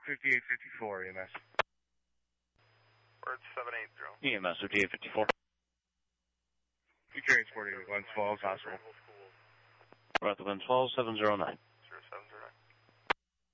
5854 EMS. Bird 780. EMS 5854. You transporting to Glens Falls Hospital. We're at the Glens Falls 709.